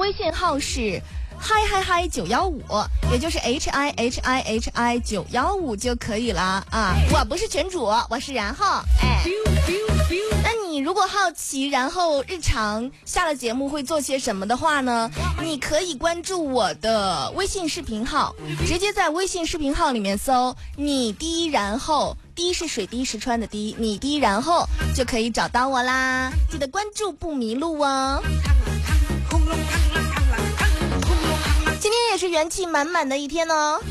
微信号是嗨嗨嗨915，也就是 HIHIHI 915就可以了啊。我不是群主，我是然后。那你如果好奇然后日常下了节目会做些什么的话呢，你可以关注我的微信视频号，直接在微信视频号里面搜你滴然后，滴是水滴石穿的滴，你滴然后就可以找到我啦，记得关注不迷路哦。今天也是元气满满的一天哦。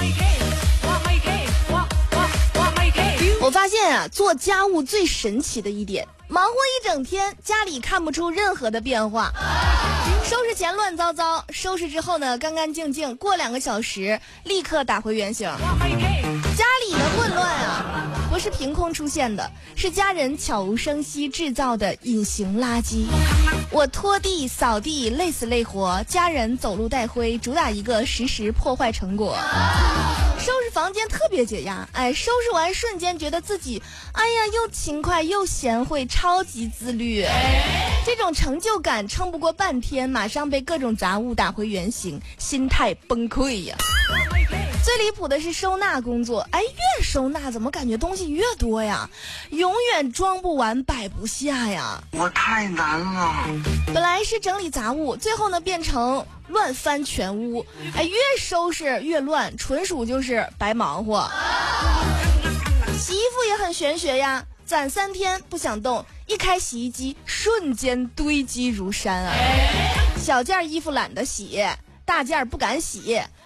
我发现啊，做家务最神奇的一点，忙活一整天，家里看不出任何的变化。收拾前乱糟糟，收拾之后呢，干干净净，过2个小时立刻打回原形。家里的混乱啊，不是凭空出现的，是家人悄无声息制造的隐形垃圾。我拖地扫地累死累活，家人走路带灰，主打一个实时破坏成果。收拾房间特别解压，收拾完瞬间觉得自己又勤快又贤惠，超级自律。这种成就感撑不过半天，马上被各种杂物打回原形，心态崩溃呀。最离谱的是收纳工作，越收纳怎么感觉东西越多呀，永远装不完摆不下呀，我太难了。本来是整理杂物，最后呢变成乱翻全屋，越收拾越乱，纯属就是白忙活。洗衣服也很玄学呀，攒3天不想动，一开洗衣机瞬间堆积如山啊。小件衣服懒得洗，大件不敢洗，